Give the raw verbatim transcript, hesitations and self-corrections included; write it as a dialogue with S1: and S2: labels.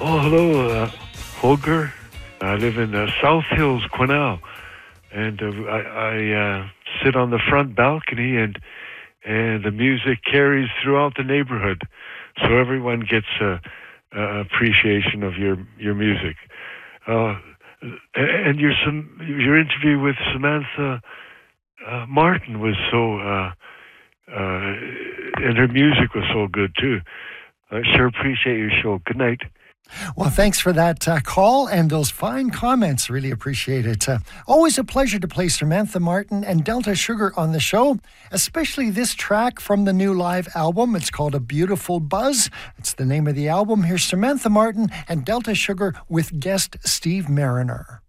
S1: Oh, hello, uh, Holger. I live in uh, South Hills, Quesnel, and uh, I, I uh, sit on the front balcony, and and the music carries throughout the neighborhood, so everyone gets a, a appreciation of your your music. Uh, and your some your interview with Samantha uh, Martin was so, uh, uh, and her music was so good too. I sure appreciate your show. Good night.
S2: Well, thanks for that uh, call and those fine comments. Really appreciate it. Uh, always a pleasure to play Samantha Martin and Delta Sugar on the show, especially this track from the new live album. It's called A Beautiful Buzz. It's the name of the album. Here's Samantha Martin and Delta Sugar with guest Steve Mariner.